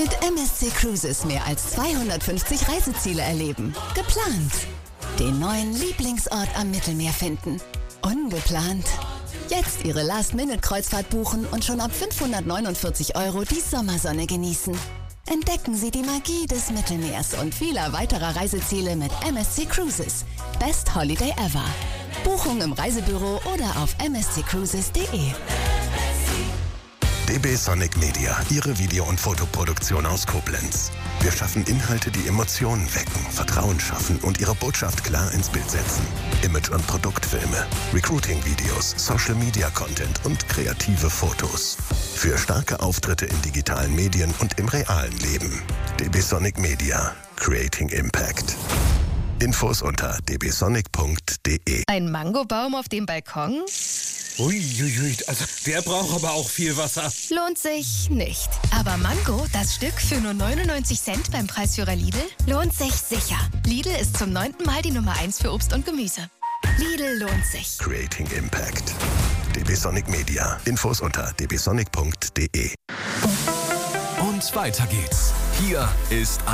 Mit MSC Cruises mehr als 250 Reiseziele erleben. Geplant. Den neuen Lieblingsort am Mittelmeer finden. Ungeplant. Jetzt Ihre Last-Minute-Kreuzfahrt buchen und schon ab 549 € die Sommersonne genießen. Entdecken Sie die Magie des Mittelmeers und vieler weiterer Reiseziele mit MSC Cruises. Best Holiday ever. Buchung im Reisebüro oder auf msccruises.de. DB Sonic Media, Ihre Video- und Fotoproduktion aus Koblenz. Wir schaffen Inhalte, die Emotionen wecken, Vertrauen schaffen und Ihre Botschaft klar ins Bild setzen. Image- und Produktfilme, Recruiting-Videos, Social-Media-Content und kreative Fotos. Für starke Auftritte in digitalen Medien und im realen Leben. DB Sonic Media, Creating Impact. Infos unter dbsonic.de. Ein Mangobaum auf dem Balkon? Uiuiui, also der braucht aber auch viel Wasser. Lohnt sich nicht. Aber Mango, das Stück für nur 99 Cent beim Preisführer Lidl, lohnt sich sicher. Lidl ist zum 9. Mal die Nummer 1 für Obst und Gemüse. Lidl lohnt sich. Creating Impact. DB Sonic Media. Infos unter dbsonic.de. Und weiter geht's. Hier ist